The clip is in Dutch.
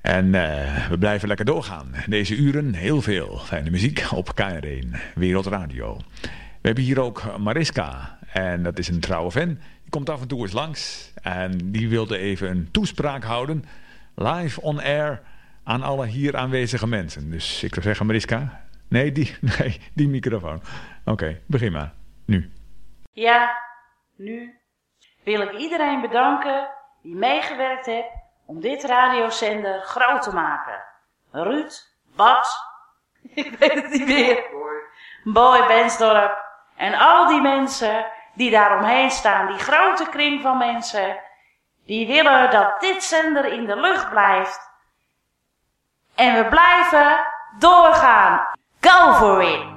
En we blijven lekker doorgaan. Deze uren heel veel fijne muziek op KRN Wereldradio. We hebben hier ook Mariska. En dat is een trouwe fan. Die komt af en toe eens langs. En die wilde even een toespraak houden. Live on air aan alle hier aanwezige mensen. Dus ik zou zeggen Mariska. Nee, die microfoon. Oké, begin maar. Nu. Ja, nu wil ik iedereen bedanken die meegewerkt heeft om dit radiozender groot te maken. Ruud, Bas, ik weet het niet meer, Boy Bensdorp en al die mensen die daaromheen staan, die grote kring van mensen, die willen dat dit zender in de lucht blijft. En we blijven doorgaan. Go for it!